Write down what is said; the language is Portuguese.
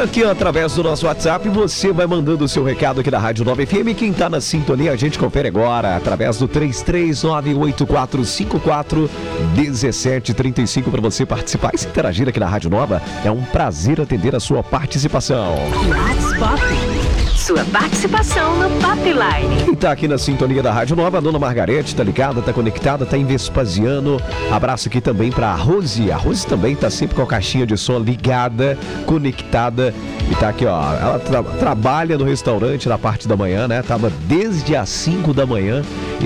aqui através do nosso WhatsApp, você vai mandando o seu recado aqui da Rádio Nova FM. Quem tá na sintonia, a gente confere agora através do 3398-4454-1735 para você participar e se interagir aqui na Rádio Nova. É um prazer atender a sua participação. Sua participação no Popline. Quem tá aqui na sintonia da Rádio Nova, a dona Margarete, tá ligada, tá conectada, tá em Vespasiano. Abraço aqui também pra Rose. A Rose também tá sempre com a caixinha de som ligada, conectada. E tá aqui, ó. Ela trabalha no restaurante na parte da manhã, né? Tava desde as 5 da manhã.